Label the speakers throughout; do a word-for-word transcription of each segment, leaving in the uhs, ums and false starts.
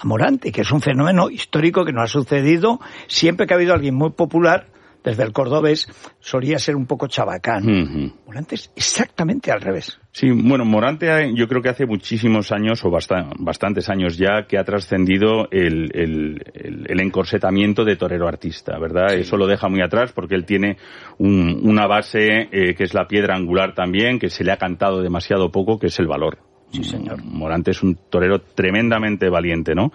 Speaker 1: a Morante, que es un fenómeno histórico que no ha sucedido siempre que ha habido alguien muy popular. Desde el cordobés solía ser un poco chabacán. Uh-huh. Morante es exactamente al revés.
Speaker 2: Sí, bueno, Morante yo creo que hace muchísimos años, o bast- bastantes años ya, que ha trascendido el, el, el, el encorsetamiento de torero artista, ¿verdad? Sí. Eso lo deja muy atrás porque él tiene un, una base eh, que es la piedra angular también, que se le ha cantado demasiado poco, que es el valor.
Speaker 1: Sí, señor.
Speaker 2: Morante es un torero tremendamente valiente, ¿no?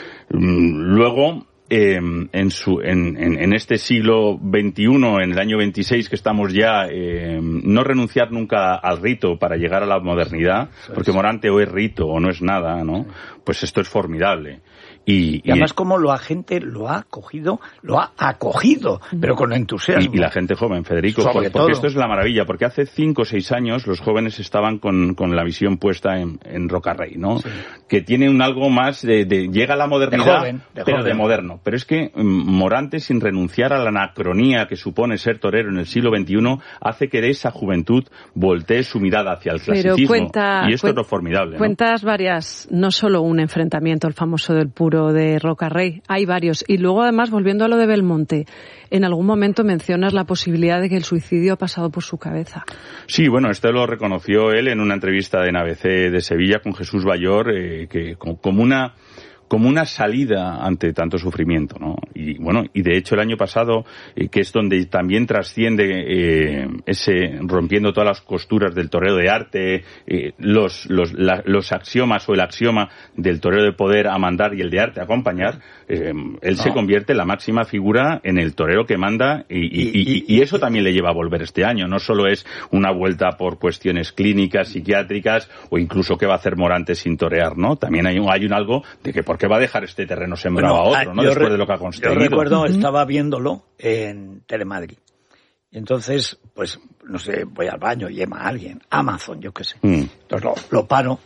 Speaker 2: Luego... Eh, en, su, en, en, en este siglo veintiuno, en el año veintiséis que estamos ya, eh, no renunciar nunca al rito para llegar a la modernidad, porque Morante o es rito o no es nada, ¿no? Pues esto es formidable. Y,
Speaker 1: y además como la gente lo ha acogido, lo ha acogido, pero con entusiasmo.
Speaker 2: Y, y la gente joven, Federico, por, porque todo. Esto es la maravilla, porque hace cinco o seis años los jóvenes estaban con, con la visión puesta en, en Rocarrey, ¿no? Sí. Que tiene un algo más de, de llega a la modernidad,
Speaker 1: de joven, de
Speaker 2: pero
Speaker 1: joven.
Speaker 2: de moderno. Pero es que Morante, sin renunciar a la anacronía que supone ser torero en el siglo veintiuno, hace que de esa juventud voltee su mirada hacia el clasicismo.
Speaker 3: Pero cuenta,
Speaker 2: y esto
Speaker 3: cuen,
Speaker 2: es lo formidable,
Speaker 3: cuentas
Speaker 2: ¿no?
Speaker 3: varias, no solo un enfrentamiento, el famoso del Puro de Rocarrey, hay varios. Y luego, además, volviendo a lo de Belmonte, en algún momento mencionas la posibilidad de que el suicidio ha pasado por su cabeza.
Speaker 2: Sí, bueno, esto lo reconoció él en una entrevista en A B C de Sevilla con Jesús Bayor, eh, que como una... como una salida ante tanto sufrimiento, ¿no? Y bueno, y de hecho el año pasado, eh, que es donde también trasciende eh, ese rompiendo todas las costuras del toreo de arte, eh, los los la, los axiomas o el axioma del toreo de poder a mandar y el de arte a acompañar, eh, él no. se convierte en la máxima figura en el torero que manda y, y, y, y, y eso también le lleva a volver este año. No solo es una vuelta por cuestiones clínicas, psiquiátricas o incluso qué va a hacer Morante sin torear, ¿no? También hay un, hay un algo de que por qué va a dejar este terreno sembrado bueno, a otro, ¿no? Después
Speaker 1: re-
Speaker 2: de lo que ha conseguido.
Speaker 1: Yo recuerdo, uh-huh. estaba viéndolo en Telemadrid. Y entonces, pues, no sé, voy al baño y llama a alguien, Amazon, yo qué sé. Mm. Entonces lo, lo paro,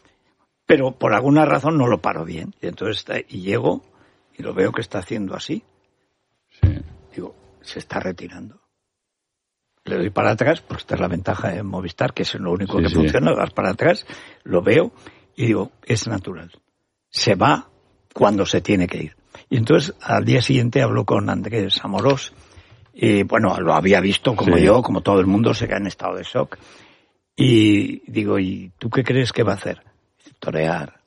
Speaker 1: pero por alguna razón no lo paro bien. Y entonces está, y llego y lo veo que está haciendo así.
Speaker 2: Sí.
Speaker 1: Digo, se está retirando. Le doy para atrás, porque esta es la ventaja de Movistar, que es lo único sí, que sí. funciona, das para atrás, lo veo y digo, es natural. Se va cuando se tiene que ir. Y entonces al día siguiente hablo con Andrés Amorós y bueno, lo había visto como sí. yo, como todo el mundo, se queda en estado de shock. Y digo, ¿y tú qué crees que va a hacer? Dice, torear.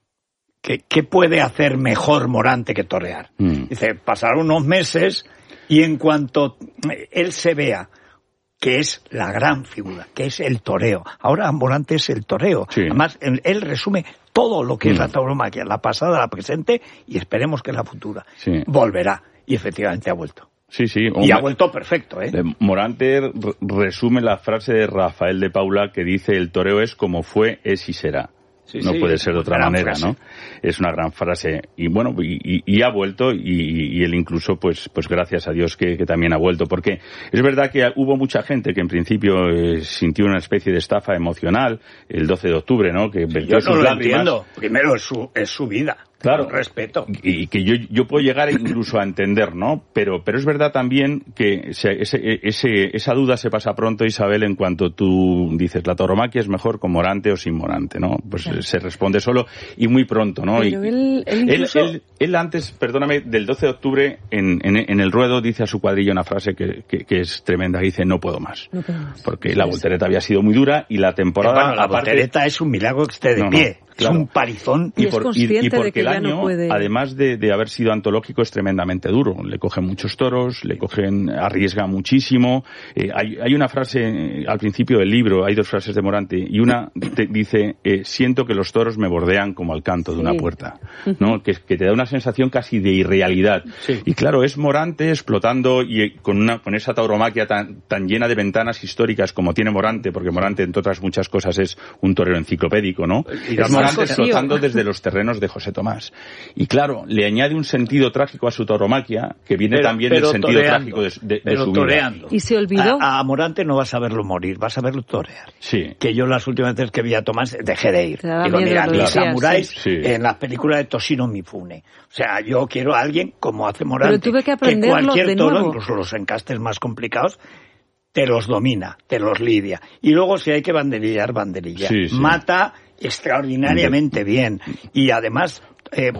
Speaker 1: ¿Qué, qué puede hacer mejor Morante que torear? Mm. Dice, pasar unos meses y en cuanto él se vea que es la gran figura, que es el toreo. Ahora Morante es el toreo. Sí. Además, él, él resume todo lo que mm. es la tauromaquia, la pasada, la presente y esperemos que la futura.
Speaker 2: Sí.
Speaker 1: Volverá. Y efectivamente ha vuelto.
Speaker 2: Sí, sí.
Speaker 1: Hombre, y ha vuelto perfecto, ¿eh?
Speaker 2: Morante resume la frase de Rafael de Paula que dice, el toreo es como fue, es y será. Sí, no sí, puede ser de otra manera, frase. ¿no? Es una gran frase. Y bueno, y, y, y ha vuelto, y, y él incluso, pues pues gracias a Dios que, que también ha vuelto. Porque es verdad que hubo mucha gente que en principio eh, sintió una especie de estafa emocional el doce de octubre, ¿no? Que
Speaker 1: sí, yo no sus lo lágrimas. Entiendo. Primero es su, es su vida.
Speaker 2: Claro,
Speaker 1: con respeto.
Speaker 2: Y que yo, yo puedo llegar incluso a entender, ¿no? Pero, pero es verdad también que ese, ese, esa duda se pasa pronto, Isabel, en cuanto tú dices, la tauromaquia es mejor con Morante o sin Morante, ¿no? Pues claro. Se responde solo y muy pronto, ¿no?
Speaker 3: Pero
Speaker 2: y,
Speaker 3: él, él, incluso...
Speaker 2: él, él, él antes, perdóname, del doce de octubre, en, en, en el ruedo dice a su cuadrilla una frase que, que, que es tremenda, dice, no puedo más.
Speaker 3: No puedo más.
Speaker 2: Porque sí, la voltereta había sido muy dura y la temporada...
Speaker 1: Bueno, la
Speaker 2: aparte,
Speaker 1: voltereta es un milagro que esté de
Speaker 2: no,
Speaker 1: pie.
Speaker 2: No, claro.
Speaker 1: Es un parizón.
Speaker 3: Y, y, por, y, y porque de que
Speaker 2: el año,
Speaker 3: no puede...
Speaker 2: además de, de haber sido antológico, es tremendamente duro. Le cogen muchos toros, le cogen, arriesga muchísimo. Eh, hay, hay una frase eh, al principio del libro, hay dos frases de Morante, y una te, dice, eh, siento que los toros me bordean como al canto de sí. una puerta, ¿no? Que, que te da una sensación casi de irrealidad.
Speaker 1: Sí.
Speaker 2: Y claro, es Morante explotando y con una con esa tauromaquia tan, tan llena de ventanas históricas como tiene Morante, porque Morante, entre otras muchas cosas, es un torero enciclopédico, ¿no?
Speaker 1: Y
Speaker 2: es Morante explotando desde los terrenos de José Tomás. Y claro, le añade un sentido trágico a su tauromaquia, que viene
Speaker 1: pero,
Speaker 2: también
Speaker 1: pero
Speaker 2: del sentido
Speaker 1: toreando,
Speaker 2: trágico de, de, de su
Speaker 1: toreando.
Speaker 2: vida.
Speaker 3: Y se olvidó.
Speaker 1: A, a Morante no vas a verlo morir, vas a verlo torear.
Speaker 2: Sí.
Speaker 1: Que yo las últimas veces que vi a Tomás dejé de ir.
Speaker 3: Digo, mira,
Speaker 1: mis samuráis
Speaker 2: sí.
Speaker 1: en las películas de Toshiro Mifune. O sea, yo quiero a alguien como hace Morante.
Speaker 3: Pero tuve que
Speaker 1: que cualquier
Speaker 3: de
Speaker 1: toro,
Speaker 3: nuevo.
Speaker 1: incluso los encastes más complicados, te los domina, te los lidia. Y luego si hay que banderillar, banderillar.
Speaker 2: Sí, sí.
Speaker 1: Mata extraordinariamente bien. Y además... Eh,